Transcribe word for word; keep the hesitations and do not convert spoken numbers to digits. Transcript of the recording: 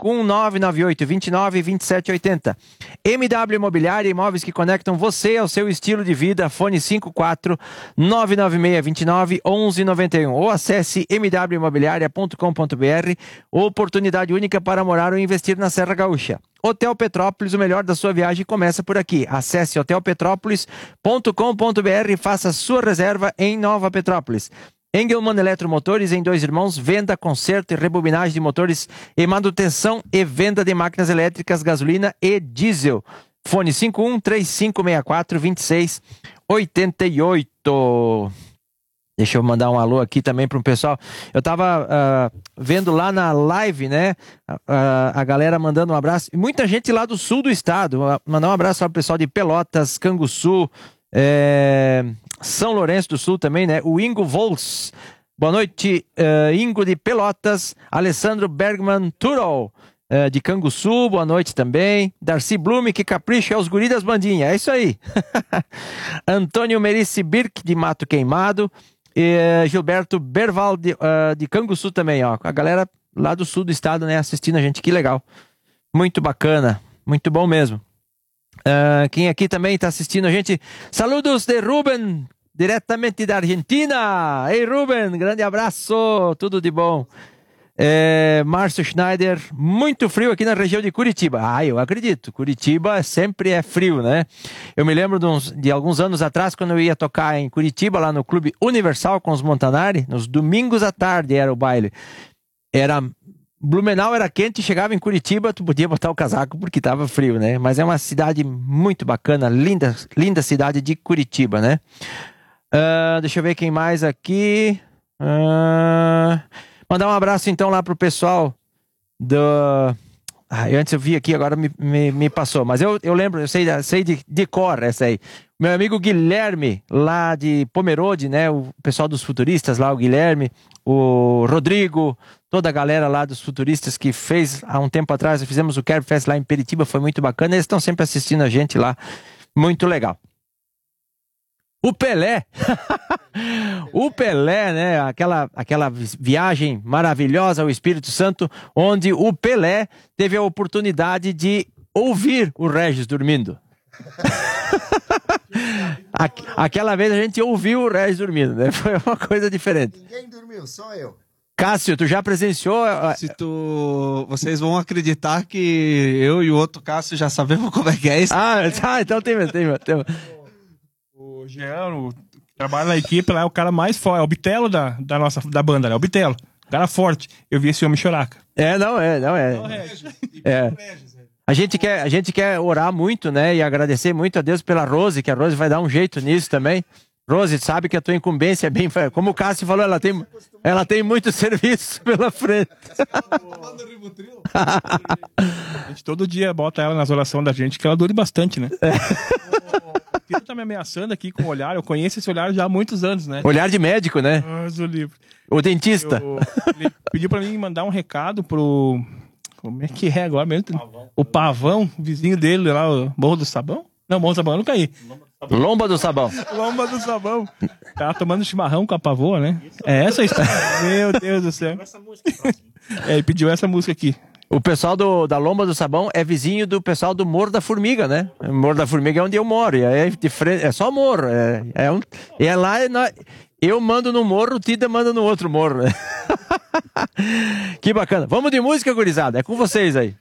cinco um, nove nove oito, dois nove, dois sete oito zero. M W Imobiliária, imóveis que conectam você ao seu estilo de vida. Fone cinco quatro nove nove seis dois nove, um um nove um ou acesse m w imobiliaria ponto com ponto b r. Oportunidade única para morar ou investir na Serra Gaúcha. Hotel Petrópolis, o melhor da sua viagem começa por aqui. Acesse hotel petrópolis ponto com ponto b r e faça sua reserva em Nova Petrópolis. Engelmann Eletromotores, em Dois Irmãos, venda, conserto e rebobinagem de motores e manutenção e venda de máquinas elétricas, gasolina e diesel. Fone cinco um, três cinco seis quatro, dois seis oito oito. Deixa eu mandar um alô aqui também para o pessoal. Eu tava uh, vendo lá na live, né? Uh, a galera mandando um abraço. E muita gente lá do sul do estado. Uh, mandar um abraço para o pessoal de Pelotas, Canguçu, é... São Lourenço do Sul também, né? O Ingo Vols. Boa noite, uh, Ingo de Pelotas. Alessandro Bergman Turol, uh, de Canguçu. Boa noite também. Darcy Blume, que capricha é os guri das bandinhas. É isso aí. Antônio Merici Birk, de Mato Queimado. E Gilberto Berval de, uh, de Canguçu também, ó. A galera lá do sul do estado, né, assistindo a gente, que legal. Muito bacana, muito bom mesmo. Uh, quem aqui também está assistindo a gente? Saludos de Ruben, diretamente da Argentina. Ei, Ruben, grande abraço, tudo de bom. É, Márcio Schneider, muito frio aqui na região de Curitiba. Ah, eu acredito, Curitiba sempre é frio, né? Eu me lembro de, uns, de alguns anos atrás, quando eu ia tocar em Curitiba, lá no Clube Universal com os Montanari, nos domingos à tarde era o baile. Era, Blumenau era quente, chegava em Curitiba, tu podia botar o casaco porque estava frio, né? Mas é uma cidade muito bacana, linda, linda cidade de Curitiba, né? Uh, deixa eu ver quem mais aqui... Uh... Mandar um abraço então lá pro pessoal do... Ah, antes eu vi aqui, agora me, me, me passou. Mas eu, eu lembro, eu sei, sei de, de cor essa aí. Meu amigo Guilherme, lá de Pomerode, né? O pessoal dos futuristas lá, o Guilherme, o Rodrigo, toda a galera lá dos futuristas que fez há um tempo atrás, fizemos o Kerb Fest lá em Peritiba, foi muito bacana. Eles estão sempre assistindo a gente lá. Muito legal. O Pelé, o Pelé, né? Aquela, aquela viagem maravilhosa ao Espírito Santo, onde o Pelé teve a oportunidade de ouvir o Regis dormindo. Aquela vez a gente ouviu o Regis dormindo, né? Foi uma coisa diferente. Ninguém dormiu, só eu. Cássio, tu já presenciou? Se tu... Vocês vão acreditar que eu e o outro Cássio já sabemos como é que é isso. Ah, tá, então tem mesmo, tem mesmo. Tem mesmo. O Jean, o, que trabalha na equipe lá, é o cara mais forte, é o Bitelo da, da nossa da banda, né? O Bitelo, cara forte. Eu vi esse homem chorar. É, não, é, não é. É. A gente quer, a gente quer orar muito, né? E agradecer muito a Deus pela Rose, que a Rose vai dar um jeito nisso também. Rose, sabe que a tua incumbência é bem... Como o Cássio falou, ela tem, ela tem muito serviço pela frente. A gente todo dia bota ela nas orações da gente, que ela dure bastante, né? É. O Tito tá me ameaçando aqui com o olhar. Eu conheço esse olhar já há muitos anos, né? Olhar de médico, né? Ah, o livro. O dentista. Eu, ele pediu pra mim mandar um recado pro... Como é que é agora mesmo? Pavão. O Pavão, vizinho dele lá, o Morro do Sabão. Não, Morro do Sabão eu não caí. Lomba do Sabão. Lomba do Sabão. Tá tomando chimarrão com a pavoa, né? É essa a história. Meu Deus do céu. É, ele pediu essa música aqui. O pessoal do, da Lomba do Sabão é vizinho do pessoal do Morro da Formiga, né? O Morro da Formiga é onde eu moro. É, de frente, é só morro. É, é, um, é lá. É na, eu mando no morro, o Tida manda no outro morro. Né? Que bacana. Vamos de música, gurizada. É com vocês aí.